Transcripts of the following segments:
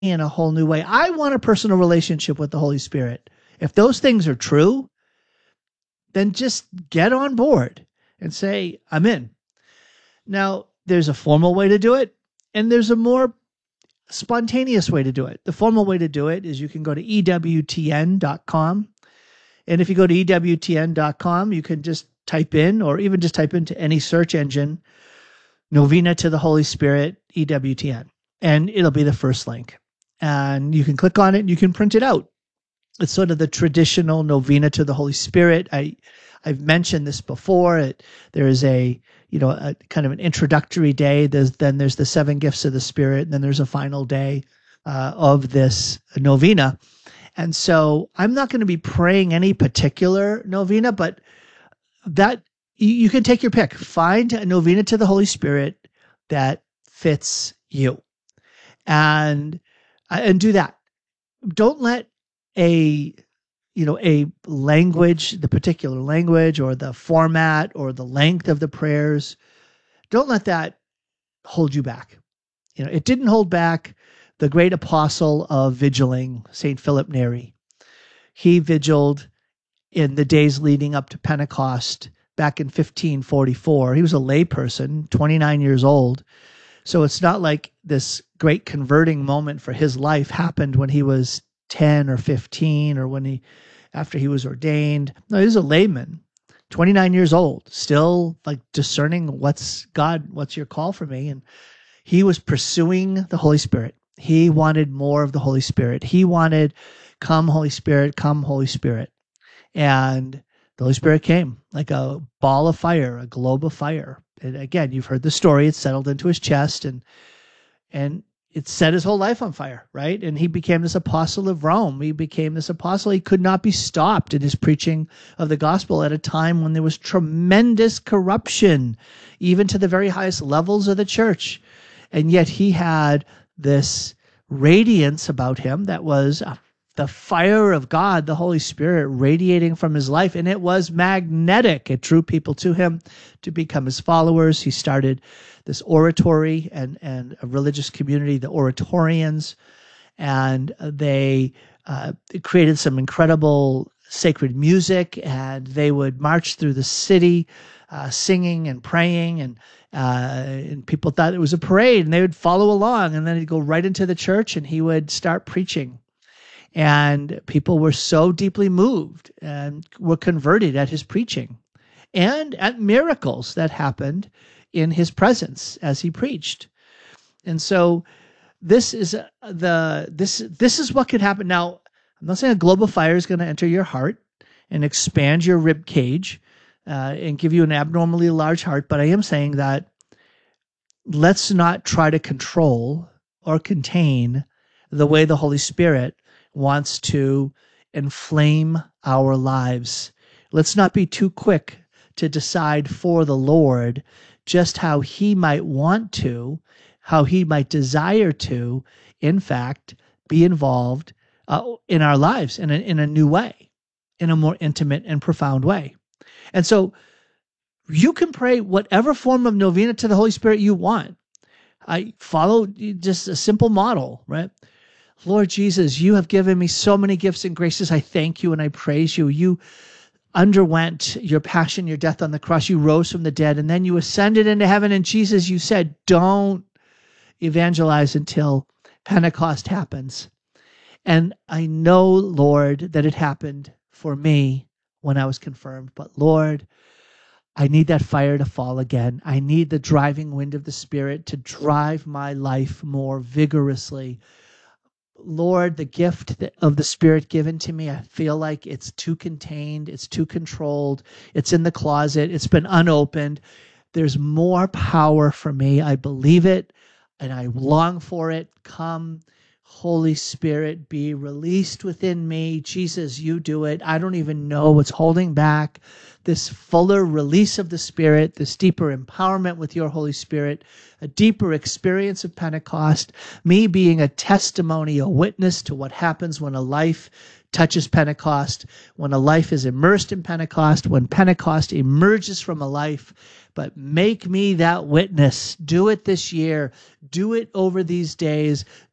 in a whole new way. I want a personal relationship with the Holy Spirit. If those things are true, then just get on board and say, I'm in. Now, there's a formal way to do it, and there's a more spontaneous way to do it. The formal way to do it is you can go to EWTN.com. And if you go to EWTN.com, you can just type in, or even just type into any search engine, Novena to the Holy Spirit, EWTN. And it'll be the first link. And you can click on it and you can print it out. It's sort of the traditional Novena to the Holy Spirit. I've mentioned this before. There is a kind of an introductory day. Then there's the 7 gifts of the Spirit, and then there's a final day of this novena. And so I'm not going to be praying any particular novena, but that you can take your pick. Find a novena to the Holy Spirit that fits you, and do that. Don't let a language, the particular language or the format or the length of the prayers, don't let that hold you back. It didn't hold back the great apostle of vigiling, St. Philip Neri. He vigiled in the days leading up to Pentecost back in 1544. He was a layperson, 29 years old. So it's not like this great converting moment for his life happened when he was 10 or 15 or after he was ordained. No, he was a layman, 29 years old, still like discerning what's your call for me. And he was pursuing the Holy Spirit. He wanted more of the Holy Spirit. He wanted, come Holy Spirit, come Holy Spirit. And the Holy Spirit came like a ball of fire, a globe of fire. And again, you've heard the story. It settled into his chest and it set his whole life on fire, right? And he became this apostle of Rome. He became this apostle. He could not be stopped in his preaching of the gospel at a time when there was tremendous corruption, even to the very highest levels of the church. And yet he had this radiance about him that was the fire of God, the Holy Spirit radiating from his life. And it was magnetic. It drew people to him to become his followers. He started this oratory and a religious community, the Oratorians, and they created some incredible sacred music, and they would march through the city singing and praying, and people thought it was a parade, and they would follow along, and then he'd go right into the church, and he would start preaching. And people were so deeply moved and were converted at his preaching and at miracles that happened in his presence as he preached. And so this is what could happen. Now, I'm not saying a globe of fire is going to enter your heart and expand your rib cage and give you an abnormally large heart, but I am saying that let's not try to control or contain the way the Holy Spirit wants to inflame our lives. Let's not be too quick to decide for the Lord just how he might want to, how he might desire to, in fact, be involved in our lives in a new way, in a more intimate and profound way. And so you can pray whatever form of novena to the Holy Spirit you want. I follow just a simple model, right? Lord Jesus, you have given me so many gifts and graces. I thank you and I praise you. You underwent your passion, your death on the cross. You rose from the dead, and then you ascended into heaven. And Jesus, you said, don't evangelize until Pentecost happens. And I know, Lord, that it happened for me when I was confirmed. But Lord, I need that fire to fall again. I need the driving wind of the Spirit to drive my life more vigorously. Lord, the gift of the Spirit given to me, I feel like it's too contained, it's too controlled, it's in the closet, it's been unopened. There's more power for me. I believe it, and I long for it. Come, Holy Spirit, be released within me. Jesus, you do it. I don't even know what's holding back this fuller release of the Spirit, this deeper empowerment with your Holy Spirit, a deeper experience of Pentecost, me being a testimony, a witness to what happens when a life touches Pentecost, when a life is immersed in Pentecost, when Pentecost emerges from a life. But make me that witness. Do it this year. Do it over these days.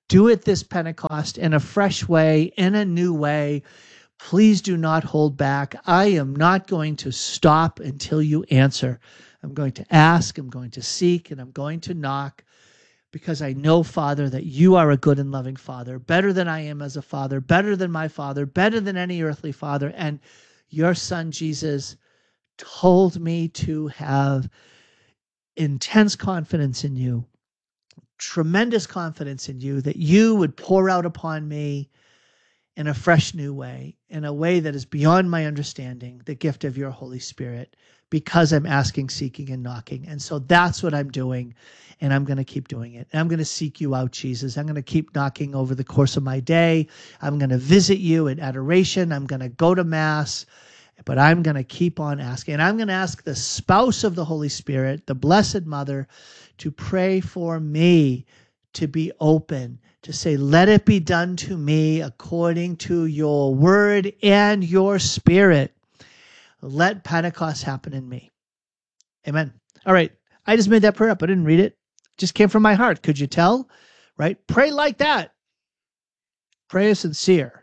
Do it this Pentecost in a fresh way, in a new way. Please do not hold back. I am not going to stop until you answer. I'm going to ask, I'm going to seek, and I'm going to knock, because I know, Father, that you are a good and loving Father, better than I am as a father, better than my father, better than any earthly father. And your Son, Jesus, told me to have intense confidence in you, tremendous confidence in you, that you would pour out upon me in a fresh new way, in a way that is beyond my understanding, the gift of your Holy Spirit, because I'm asking, seeking, and knocking. And so that's what I'm doing, and I'm going to keep doing it. And I'm going to seek you out, Jesus. I'm going to keep knocking over the course of my day. I'm going to visit you in adoration. I'm going to go to Mass, but I'm going to keep on asking. And I'm going to ask the spouse of the Holy Spirit, the Blessed Mother, to pray for me, to be open, to say, let it be done to me according to your word and your Spirit. Let Pentecost happen in me. Amen. All right. I just made that prayer up. I didn't read it. Just came from my heart. Could you tell? Right? Pray like that. Pray a sincere,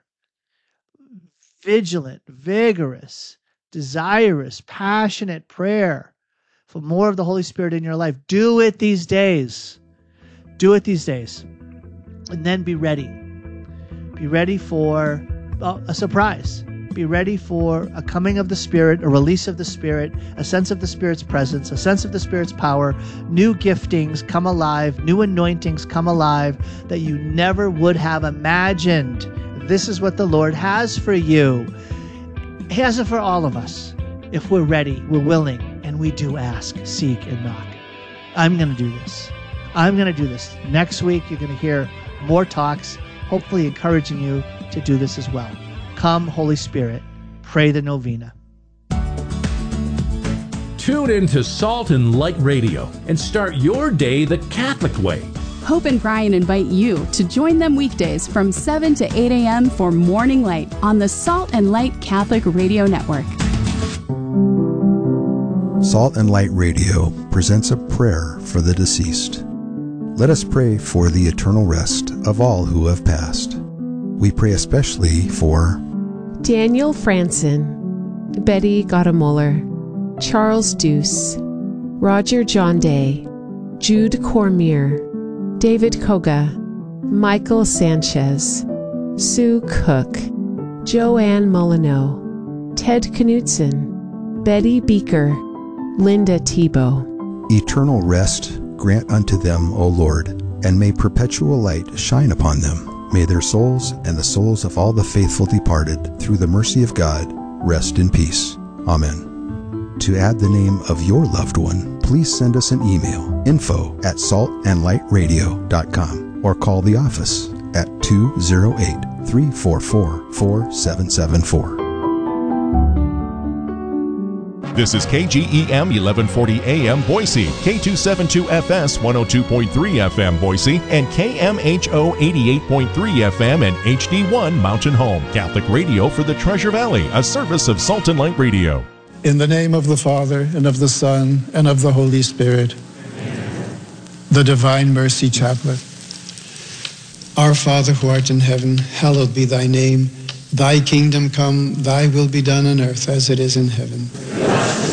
vigilant, vigorous, desirous, passionate prayer for more of the Holy Spirit in your life. Do it these days. Do it these days. And then be ready. Be ready for a surprise. Be ready for a coming of the Spirit, a release of the Spirit, a sense of the Spirit's presence, a sense of the Spirit's power, new giftings come alive, new anointings come alive that you never would have imagined. This is what the Lord has for you. He has it for all of us. If we're ready, we're willing, and we do ask, seek, and knock. I'm going to do this. I'm going to do this. Next week, you're going to hear more talks, hopefully encouraging you to do this as well. Come, Holy Spirit, pray the novena. Tune in to Salt and Light Radio and start your day the Catholic way. Hope and Brian invite you to join them weekdays from 7 to 8 a.m. for Morning Light on the Salt and Light Catholic Radio Network. Salt and Light Radio presents a prayer for the deceased. Let us pray for the eternal rest of all who have passed. We pray especially for Daniel Franson, Betty Gottemoeller, Charles Deuce, Roger John Day, Jude Cormier, David Koga, Michael Sanchez, Sue Cook, Joanne Molyneux, Ted Knutson, Betty Beaker, Linda Tebow. eternal rest grant unto them, O Lord, and may perpetual light shine upon them. May their souls and the souls of all the faithful departed, through the mercy of God, rest in peace. Amen. To add the name of your loved one, please send us an email, info@saltandlightradio.com, or call the office at 208-344-4774. This is KGEM 1140 AM Boise, K272FS 102.3 FM Boise, and KMHO 88.3 FM and HD1 Mountain Home. Catholic radio for the Treasure Valley, a service of Salt and Light Radio. In the name of the Father, and of the Son, and of the Holy Spirit. Amen. The Divine Mercy Chaplet. Our Father who art in heaven, hallowed be thy name. Thy kingdom come, thy will be done on earth as it is in heaven.